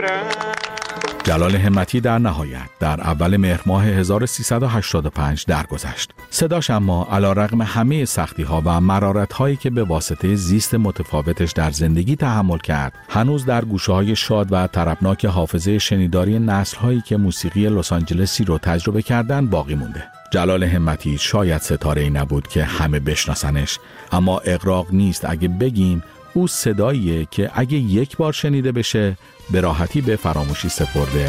دارم. جلال همتی در نهایت در اول مهر ماه 1385 درگذشت. صداش اما علیرغم همه سختی‌ها و مرارت‌هایی که به واسطه زیست متفاوتش در زندگی تحمل کرد، هنوز در گوشه‌های شاد و طربناک حافظه شنیداری نسل‌هایی که موسیقی لس آنجلسی رو تجربه کردن باقی مونده. جلال همتی شاید ستاره‌ای نبود که همه بشناسنش، اما اغراق نیست اگه بگیم او صداییه که اگه یک بار شنیده بشه به راحتی به فراموشی سپرده